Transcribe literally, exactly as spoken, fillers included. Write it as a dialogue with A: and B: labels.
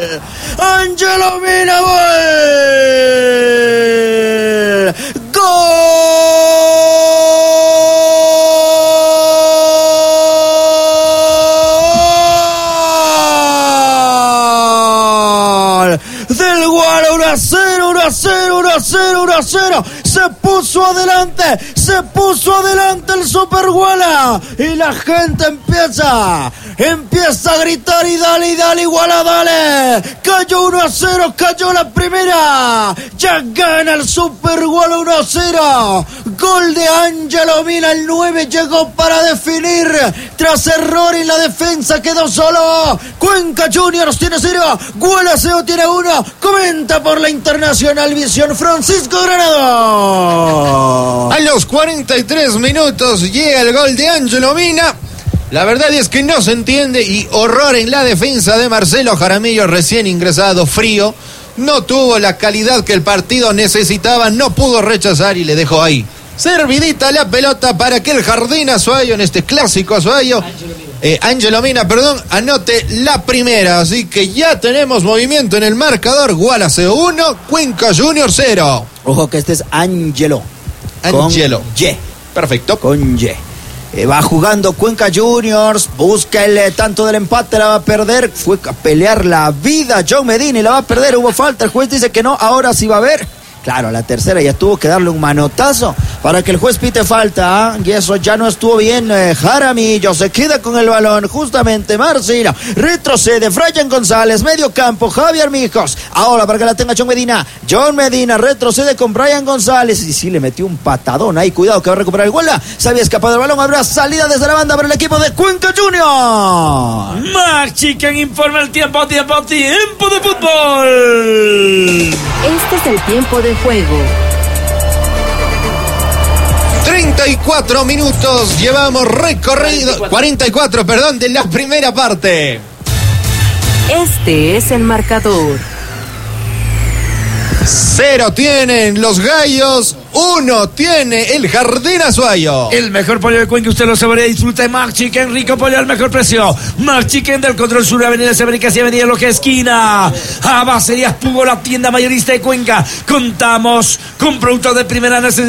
A: Ángelo Mina, gol. Gol del Guara. Uno a cero, uno a cero, uno a cero, uno a cero. Se puso adelante, se puso adelante el Super Guala. Y la gente empieza, empieza a gritar y dale, y dale, Guala, dale. Cayó uno a cero, cayó la primera. Ya gana el Super Guala uno a cero. Gol de Ángelo Mina, el nueve llegó para definir. Tras error en la defensa quedó solo. Cuenca Juniors tiene cero, Guala Seo tiene uno. Comenta por la Internacional Visión Francisco Granado.
B: A los cuarenta y tres minutos llega el gol de Ángelo Mina. La verdad es que no se entiende y horror en la defensa de Marcelo Jaramillo, recién ingresado, frío. No tuvo la calidad que el partido necesitaba, no pudo rechazar y le dejó ahí. Servidita la pelota para que el Jardín Azuayo, en este clásico Azuayo, eh, Ángelo Mina, perdón, anote la primera. Así que ya tenemos movimiento en el marcador. Gualaceo uno, Cuenca Junior cero.
A: Ojo que este es Ángelo.
B: Ángelo.
A: Con Y.
B: Perfecto.
A: Con Y. Eh, va jugando Cuenca Juniors, busca el eh, tanto del empate, la va a perder, fue a pelear la vida John Medina y la va a perder, hubo falta, el juez dice que no, ahora sí va a haber. Claro, la tercera ya tuvo que darle un manotazo para que el juez pite falta, ¿eh? Y eso ya no estuvo bien. eh, Jaramillo se queda con el balón, justamente Marcelo retrocede, Brian González, medio campo, Javier Mijos, ahora para que la tenga John Medina, John Medina retrocede con Brian González, y sí le metió un patadón ahí, cuidado que va a recuperar el gol, se había escapado el balón, habrá salida desde la banda para el equipo de Cuenca Juniors.
C: Max Chicken informa el tiempo, tiempo, tiempo de fútbol.
D: Este es el tiempo de juego.
B: treinta y cuatro minutos llevamos recorrido, cuarenta y cuatro, perdón, de la primera parte.
D: Este es el marcador.
B: Cero tienen los Gallos, uno tiene el Jardín Azuayo.
C: El mejor pollo de Cuenca, usted lo saborea y disfruta de Max Chicken, rico pollo al mejor precio. Max Chicken del Control Sur, Avenida Américas y Avenida Loja Esquina. Abacerías Pugo, la tienda mayorista de Cuenca. Contamos con productos de primera necesidad.